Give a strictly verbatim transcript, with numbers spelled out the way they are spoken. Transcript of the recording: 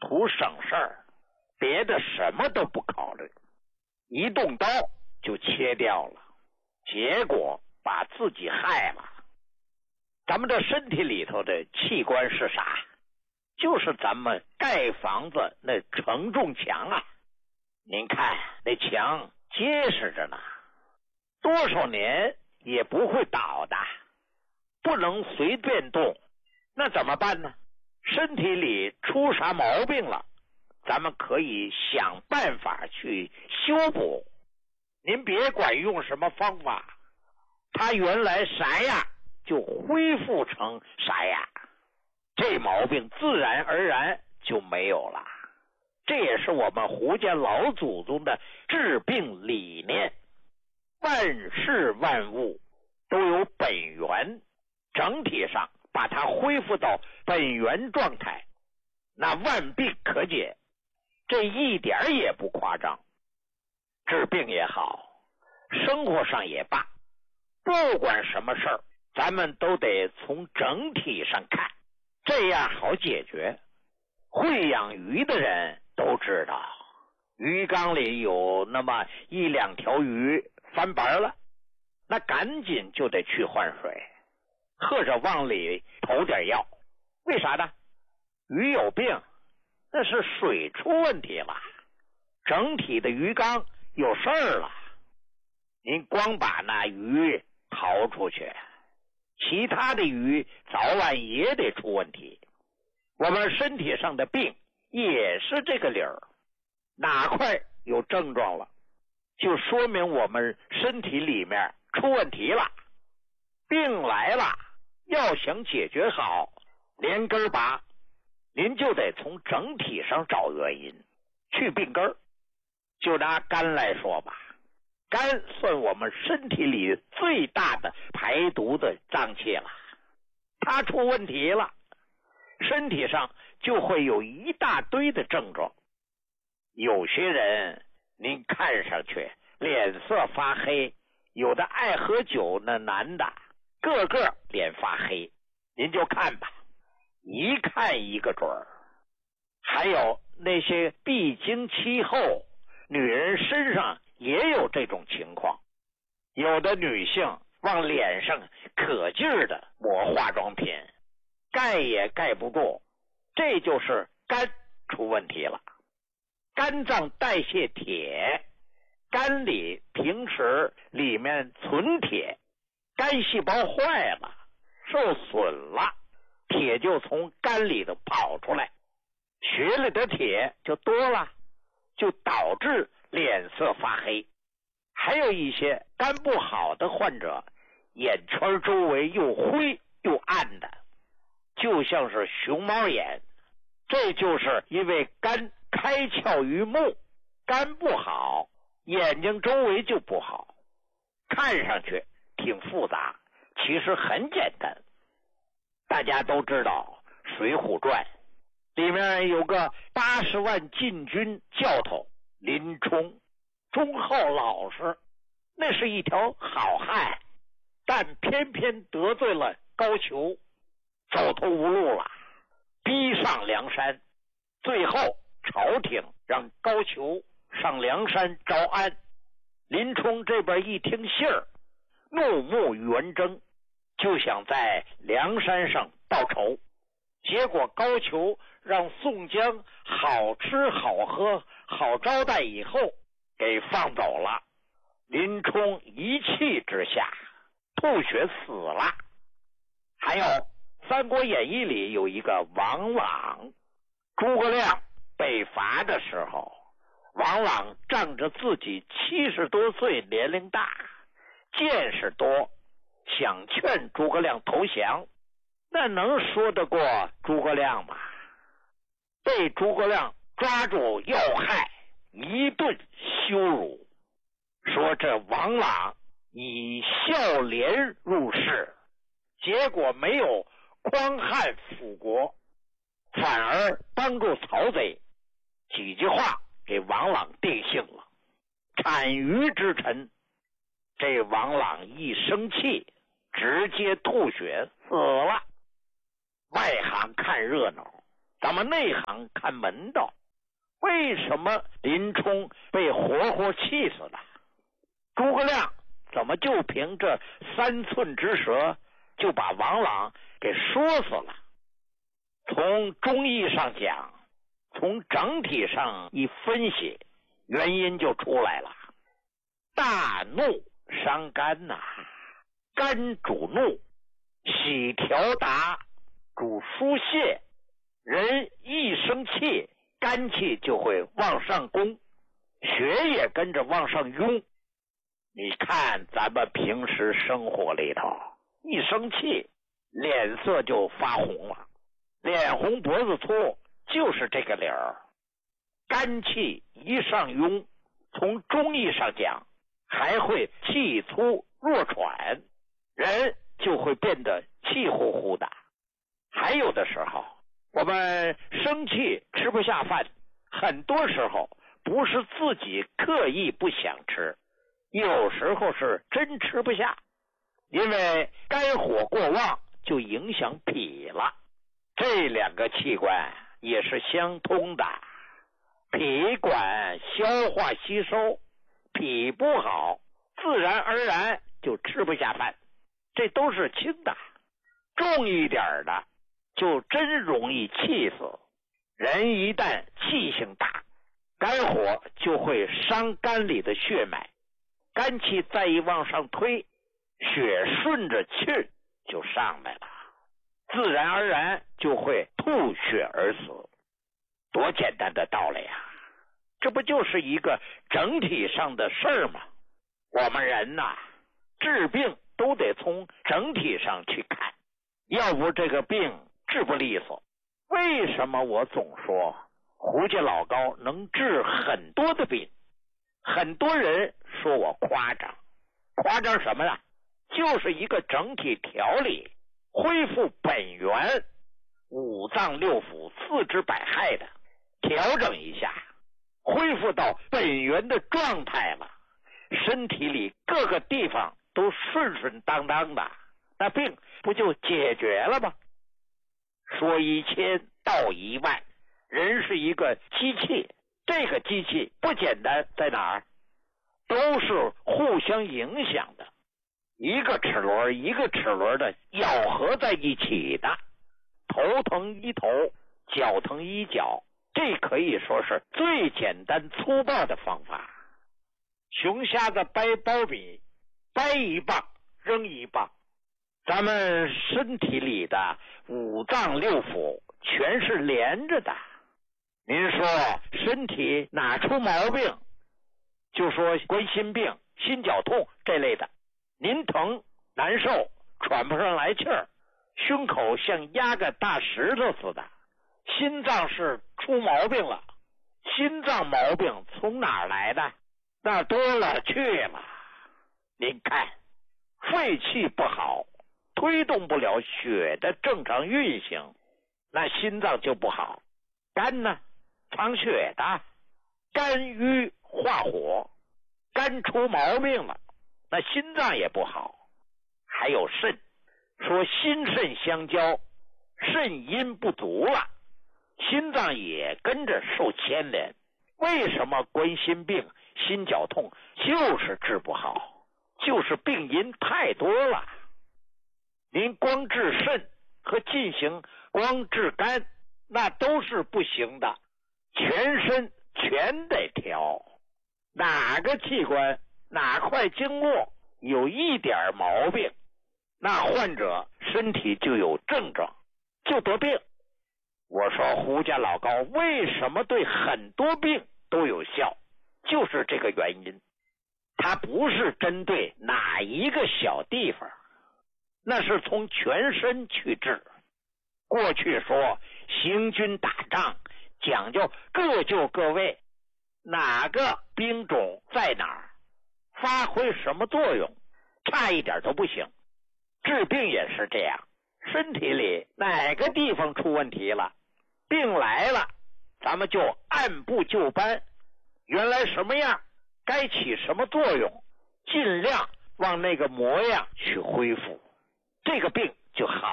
图省事儿，别的什么都不考虑，一动刀就切掉了，结果把自己害了。咱们这身体里头的器官是啥？就是咱们盖房子那承重墙啊。您看那墙结实着呢，多少年也不会倒的，不能随便动。那怎么办呢？身体里出啥毛病了，咱们可以想办法去修补。您别管用什么方法，它原来啥样就恢复成啥样，这毛病自然而然就没有了。这也是我们胡家老祖宗的治病理念。万事万物都有本源，整体上把它恢复到本源状态，那万病可解，这一点也不夸张。治病也好，生活上也罢，不管什么事儿，咱们都得从整体上看，这样好解决。会养鱼的人都知道，鱼缸里有那么一两条鱼翻白了，那赶紧就得去换水，或者往里投点药。为啥呢？鱼有病，那是水出问题了，整体的鱼缸有事儿了。您光把那鱼逃出去，其他的鱼早晚也得出问题。我们身体上的病也是这个理儿，哪块有症状了，就说明我们身体里面出问题了。病来了，要想解决好，连根拔，您就得从整体上找原因，去病根儿。就拿肝来说吧，肝算我们身体里最大的排毒的脏器了，它出问题了，身体上就会有一大堆的症状。有些人您看上去脸色发黑，有的爱喝酒那男的个个脸发黑，您就看吧，一看一个准儿。还有那些闭经期后，女人身上也有这种情况，有的女性往脸上可劲儿的抹化妆品，盖也盖不住，这就是肝出问题了。肝脏代谢铁，肝里平时里面存铁，肝细胞坏了，受损了，铁就从肝里头跑出来，血里的铁就多了，就导致脸色发黑。还有一些肝不好的患者，眼圈周围又灰又暗的，就像是熊猫眼，这就是因为肝开窍于目，肝不好，眼睛周围就不好。看上去挺复杂，其实很简单。大家都知道《水浒传》里面有个八十万禁军教头林冲，忠厚老实，那是一条好汉，但偏偏得罪了高俅，走投无路了，逼上梁山。最后朝廷让高俅上梁山招安，林冲这边一听信儿，怒目圆睁，就想在梁山上报仇。结果高俅让宋江好吃好喝好招待以后给放走了，林冲一气之下吐血死了。还有《三国演义》里有一个王朗，诸葛亮被罚的时候，王朗仗着自己七十多岁年龄大，见识多，想劝诸葛亮投降，那能说得过诸葛亮吗？被诸葛亮抓住要害，一顿羞辱，说这王朗以孝廉入仕，结果没有匡汉辅国，反而帮助曹贼。几句话给王朗定性了，产鱼之臣。这王朗一生气，直接吐血死了。外行看热闹， 咱们内行看门道，为什么林冲被活活气死了？诸葛亮怎么就凭这三寸之舌就把王朗给说死了？从中义上讲，从整体上一分析，原因就出来了。大怒伤肝呐、啊，肝主怒，喜调达，主疏泄。人一生气，肝气就会往上攻，血也跟着往上涌。你看咱们平时生活里头，一生气脸色就发红了，脸红脖子粗，就是这个理儿。肝气一上涌，从中医上讲，还会气粗弱喘，人就会变得气呼呼的。还有的时候我们生气吃不下饭，很多时候不是自己刻意不想吃，有时候是真吃不下，因为肝火过旺就影响脾了。这两个器官也是相通的，脾管消化吸收，脾不好，自然而然就吃不下饭，这都是轻的。重一点的就真容易气死。人一旦气性大，肝火就会伤肝里的血脉，肝气再一往上推，血顺着气就上来了，自然而然就会吐血而死。多简单的道理啊，这不就是一个整体上的事儿吗？我们人呐、啊，治病都得从整体上去看，要不这个病治不利索。为什么我总说胡家老高能治很多的病？很多人说我夸张，夸张什么呢？就是一个整体调理，恢复本源，五脏六腑四肢百骸的调整一下，恢复到本源的状态了，身体里各个地方都顺顺当当的，那病不就解决了吗？说一千道一万，人是一个机器，这个机器不简单在哪儿？都是互相影响的，一个齿轮一个齿轮的咬合在一起的，头疼医头，脚疼医脚，这可以说是最简单粗暴的方法。熊瞎子掰苞米，掰一棒扔一棒，咱们身体里的五脏六腑全是连着的。您说身体哪出毛病，就说冠心病、心绞痛这类的，您疼难受，喘不上来气儿，胸口像压个大石头似的，心脏是出毛病了。心脏毛病从哪儿来的？那多了去了。您看，肺气不好，推动不了血的正常运行，那心脏就不好。肝呢，藏血的，肝郁化火，肝出毛病了，那心脏也不好。还有肾，说心肾相交，肾阴不足了，心脏也跟着受牵连。为什么冠心病、心绞痛就是治不好？就是病因太多了。您光治肾和进行光治肝，那都是不行的，全身全得调。哪个器官哪块经络有一点毛病，那患者身体就有症状，就得病。我说胡家老高为什么对很多病都有效，就是这个原因。他不是针对哪一个小地方，那是从全身去治。过去说行军打仗讲究各就各位，哪个兵种在哪儿，发挥什么作用，差一点都不行。治病也是这样，身体里哪个地方出问题了，病来了，咱们就按部就班，原来什么样该起什么作用，尽量往那个模样去恢复，这个病就好。